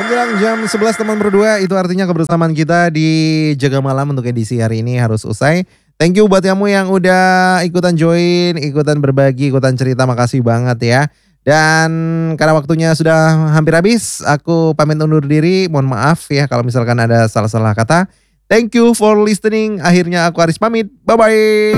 Menjelang jam 11 teman berdua, itu artinya kebersamaan kita di Jaga Malam untuk edisi hari ini harus usai. Thank you buat kamu yang udah ikutan join, ikutan berbagi, ikutan cerita, makasih banget ya. Dan karena waktunya sudah hampir habis, aku pamit undur diri. Mohon maaf ya kalau misalkan ada salah-salah kata. Thank you for listening. Akhirnya aku Aris pamit. Bye-bye.